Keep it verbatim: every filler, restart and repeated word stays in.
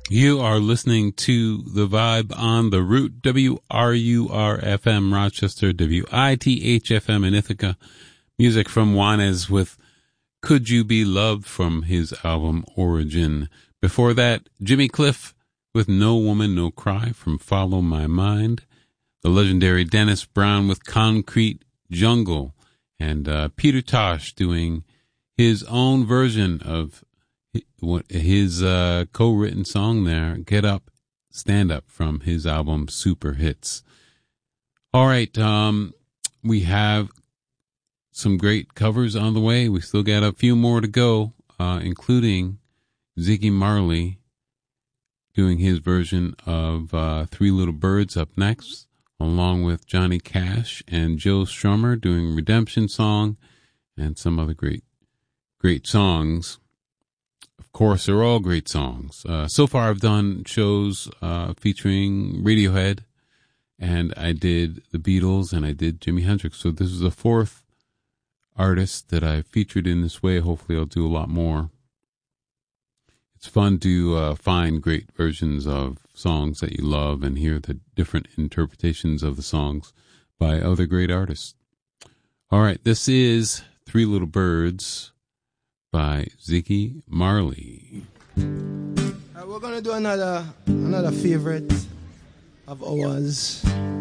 You are listening to The Vibe on The Root, W R U R F M Rochester, W I T H F M in Ithaca. Music from Juanes with Could You Be Loved from his album Origin. Before that, Jimmy Cliff with No Woman, No Cry from Follow My Mind. The legendary Dennis Brown with Concrete Jungle. And uh, Peter Tosh doing his own version of his uh, co-written song there, Get Up, Stand Up, from his album Super Hits. All right, um, we have some great covers on the way. We still got a few more to go, uh, including Ziggy Marley doing his version of uh, Three Little Birds up next, along with Johnny Cash and Joe Strummer doing Redemption Song and some other great, great songs. Of course, they're all great songs. Uh, so far, I've done shows uh, featuring Radiohead, and I did the Beatles, and I did Jimi Hendrix. So this is the fourth artist that I've featured in this way. Hopefully, I'll do a lot more. It's fun to uh, find great versions of songs that you love and hear the different interpretations of the songs by other great artists. All right, this is Three Little Birds by Ziggy Marley. Uh, we're gonna do another another favorite of ours.